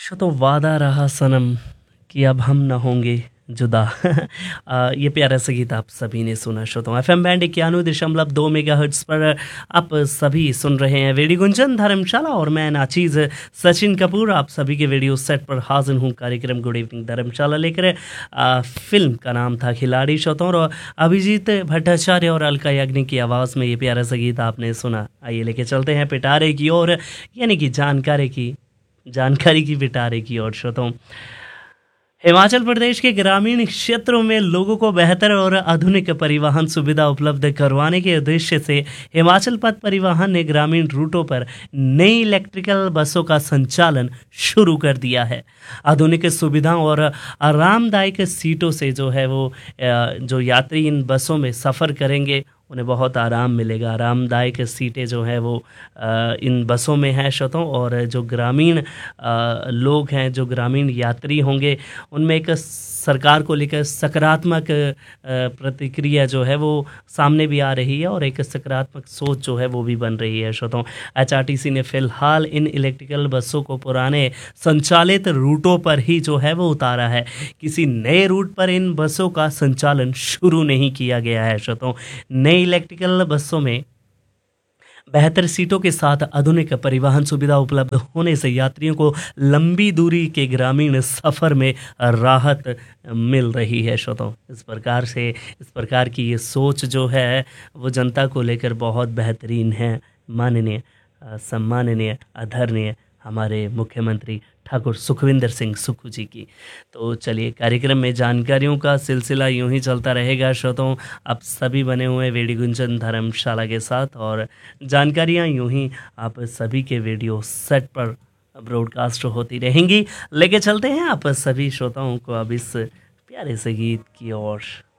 तो वादा रहा सनम कि अब हम न होंगे जुदा। ये प्यारा सा गीत आप सभी ने सुना। श्रोताओं एफएम बैंड 91.2 मेगाहर्ट्ज़ पर आप सभी सुन रहे हैं वेडी गुंजन धर्मशाला और मैं नाचीज़ सचिन कपूर आप सभी के वीडियो सेट पर हाजिर हूँ। कार्यक्रम गुड इवनिंग धर्मशाला लेकर फिल्म का नाम था खिलाड़ी। श्रोताओं और अभिजीत भट्टाचार्य और अलका याग्निक की आवाज़ में ये प्यारा सा गीत आपने सुना। आइए लेके चलते हैं पिटारे की ओर, यानी कि जानकारी की पिटारे की ओर। श्रोताओं हिमाचल प्रदेश के ग्रामीण क्षेत्रों में लोगों को बेहतर और आधुनिक परिवहन सुविधा उपलब्ध करवाने के उद्देश्य से हिमाचल पथ परिवहन ने ग्रामीण रूटों पर नई इलेक्ट्रिकल बसों का संचालन शुरू कर दिया है। आधुनिक सुविधाओं और आरामदायक सीटों से जो यात्री इन बसों में सफ़र करेंगे उन्हें बहुत आराम मिलेगा। आरामदायक सीटें जो है वो इन बसों में हैं श्रोताओं। और जो ग्रामीण लोग हैं, जो ग्रामीण यात्री होंगे, उनमें एक सरकार को लेकर सकारात्मक प्रतिक्रिया जो है वो सामने भी आ रही है और एक सकारात्मक सोच जो है वो भी बन रही है श्रोताओं। एचआरटीसी ने फ़िलहाल इन इलेक्ट्रिकल बसों को पुराने संचालित रूटों पर ही जो है वो उतारा है। किसी नए रूट पर इन बसों का संचालन शुरू नहीं किया गया है श्रोताओं। नई इलेक्ट्रिकल बसों में बेहतर सीटों के साथ आधुनिक परिवहन सुविधा उपलब्ध होने से यात्रियों को लंबी दूरी के ग्रामीण सफ़र में राहत मिल रही है श्रोताओं। इस प्रकार की ये सोच जो है वो जनता को लेकर बहुत बेहतरीन है। माननीय सम्माननीय आदरणीय हमारे मुख्यमंत्री ठाकुर सुखविंदर सिंह सुक्खू जी की। तो चलिए कार्यक्रम में जानकारियों का सिलसिला यूं ही चलता रहेगा श्रोताओं। आप सभी बने हुए वेडी गुंजन धर्मशाला के साथ और जानकारियां यूं ही आप सभी के वीडियो सेट पर ब्रॉडकास्ट होती रहेंगी। लेके चलते हैं आप सभी श्रोताओं को अब इस प्यारे से गीत की ओर।